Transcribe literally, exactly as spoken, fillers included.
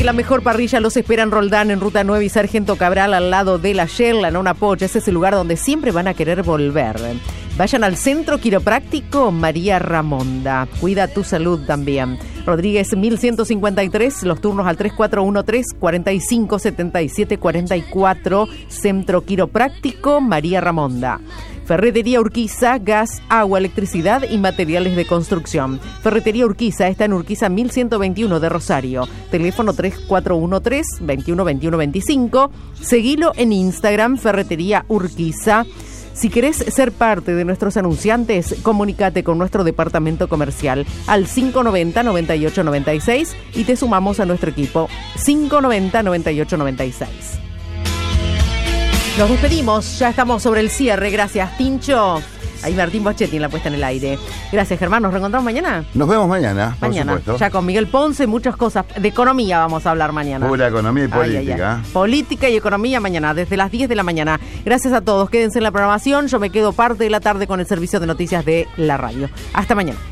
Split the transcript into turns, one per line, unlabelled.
La mejor parrilla los espera en Roldán, en Ruta nueve y Sargento Cabral, al lado de la Shell, la Nona Pocha. Ese es el lugar donde siempre van a querer volver. Vayan al Centro Quiropráctico María Ramonda. Cuida tu salud también. Rodríguez mil ciento cincuenta y tres, los turnos al tres cuatro uno tres, cuatro cinco siete siete cuatro cuatro. Centro Quiropráctico María Ramonda. Ferretería Urquiza, gas, agua, electricidad y materiales de construcción. Ferretería Urquiza está en Urquiza mil ciento veintiuno de Rosario. Teléfono tres cuatro uno tres, veintiuno veintiuno veinticinco. Seguilo en Instagram, Ferretería Urquiza. Si querés ser parte de nuestros anunciantes, comunícate con nuestro departamento comercial al cinco noventa, noventa y ocho noventa y seis y te sumamos a nuestro equipo. cinco noventa, noventa y ocho noventa y seis. Nos despedimos, ya estamos sobre el cierre. Gracias, Tincho. Ahí Martín Boschetti en la puesta en el aire. Gracias, Germán. ¿Nos reencontramos mañana?
Nos vemos mañana, por
mañana,
supuesto.
Ya con Miguel Ponce, muchas cosas. De economía vamos a hablar mañana.
Pura economía y política.
Ay, ay, ay. Política y economía mañana, desde las diez de la mañana. Gracias a todos. Quédense en la programación. Yo me quedo parte de la tarde con el servicio de noticias de la radio. Hasta mañana.